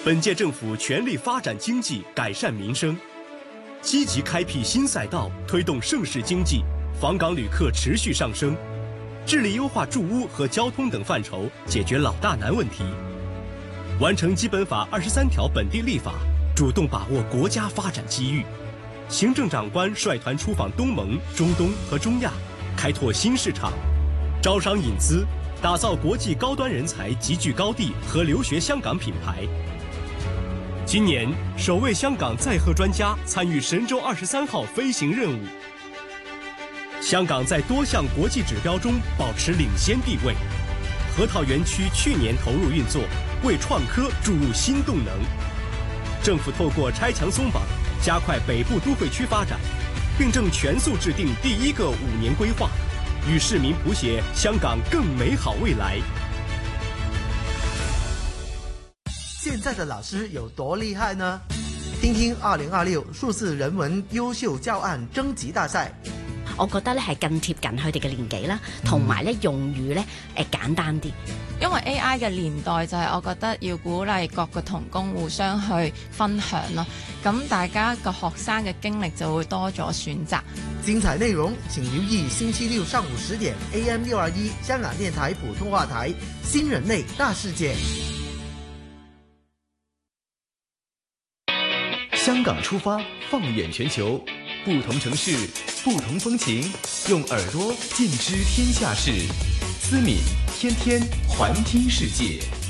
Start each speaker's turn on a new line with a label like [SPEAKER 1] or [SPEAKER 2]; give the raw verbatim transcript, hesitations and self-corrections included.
[SPEAKER 1] 本届政府全力发展经济，改善民生，积极开辟新赛道，推动盛世经济，访港旅客持续上升，致力优化住屋和交通等范畴，解决老大难问题，完成基本法二十三条本地立法，主动把握国家发展机遇。行政长官率团出访东盟、中东和中亚，开拓新市场，招商引资，打造国际高端人才集聚高地和留学香港品牌。今年首位香港载荷专家参与神舟二十三号飞行任务。香港在多项国际指标中保持领先地位。核桃园区去年投入运作，为创科注入新动能。政府透过拆墙松绑，加快北部都会区发展，并正全速制定第一个五年规划，与市民谱写香港更美好未来。
[SPEAKER 2] 现在的老师有多厉害呢？听聽二零二六數字人文優秀教案徵集大賽。
[SPEAKER 3] 我覺得咧係更貼近佢哋嘅年紀啦，同埋咧用語咧誒簡單啲。
[SPEAKER 4] 因為 A I 嘅年代就係我覺得要鼓勵各個同工互相去分享咯，咁大家個學生嘅經歷就會多咗選擇。
[SPEAKER 2] 精彩內容請留意星期六上午十點 A M 六二一香港電台普通話台《新人類大世界》。
[SPEAKER 5] 香港出發，放眼全球，不同城市，不同風情，用耳朵盡知天下事。思敏天天環聽世界。